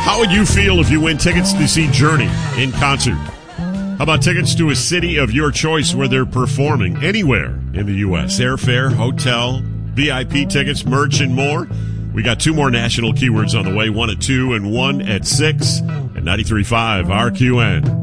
How would you feel if you win tickets to see Journey in concert? How about tickets to a city of your choice where they're performing anywhere in the U.S.? Airfare, hotel, VIP tickets, merch, and more. We got 2 more national keywords on the way, 1 at 2 and 1 at 6 at 93.5 RQN.